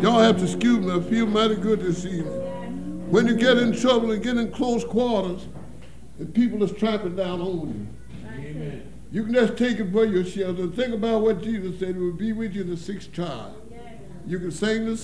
Y'all have to excuse me. I feel mighty good this evening. When you get in trouble and get in close quarters, and people are tramping down on you, amen, you can just take it for your shelter. Think about what Jesus said. It will be with you the sixth trial. You can sing the